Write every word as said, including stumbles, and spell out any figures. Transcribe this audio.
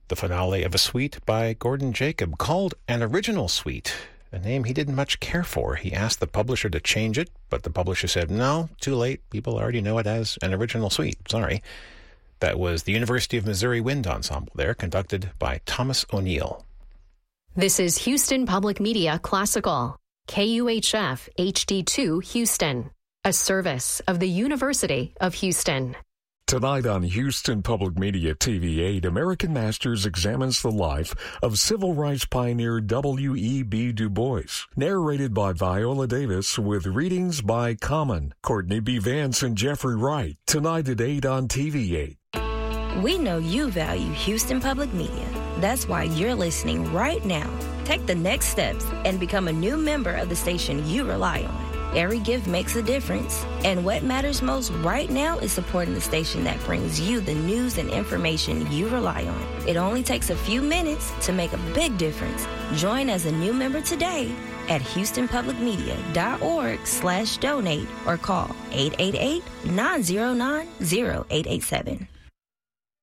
the finale of a suite by Gordon Jacob called An Original Suite, a name he didn't much care for. He asked the publisher to change it, but the publisher said, no, too late. People already know it as An Original Suite. Sorry. That was the University of Missouri Wind Ensemble there, conducted by Thomas O'Neill. This is Houston Public Media Classical, K U H F H D two Houston, a service of the University of Houston. Tonight on Houston Public Media T V eight, American Masters examines the life of civil rights pioneer W E B Du Bois. Narrated by Viola Davis with readings by Common, Courtney B. Vance, and Jeffrey Wright. Tonight at eight on T V eight. We know you value Houston Public Media. That's why you're listening right now. Take the next steps and become a new member of the station you rely on. Every gift makes a difference, and what matters most right now is supporting the station that brings you the news and information you rely on. It only takes a few minutes to make a big difference. Join as a new member today at houstonpublicmedia.org slash donate or call eight eight eight, nine zero nine, zero eight eight seven.